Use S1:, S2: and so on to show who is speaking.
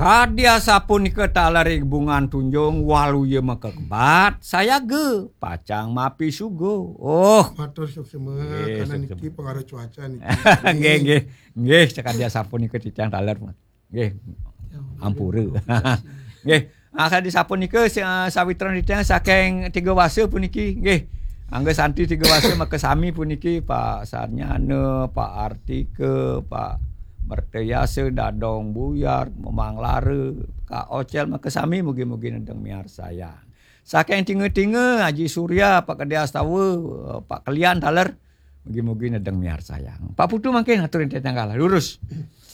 S1: Kadia sapunika talari bungan tunjung walu ye makebat saya ge pacang mapi sugo. Oh,
S2: matur suksema karena niki pengaruh cuaca niki.
S1: Nggih cakadia sapunika titiang taler mah. Nggih. Ampura. Nggih. Asa di sapunika sawitran titiang saking 3 wase puniki nggih. Angga santi 3 wase make sami puniki Pak Sarnyana, Pak Artike, Pak Merteyase Dadong Buyar Memang Lare Kak Ocel mah kesami mugi-mugi nedeng miar saya. Saking tinge-tinge Haji Surya Pak Kade Astawa Pak Kelian taler mugi-mugi nedeng miar sayang. Pak Putu mangke ngaturin tetangga lurus.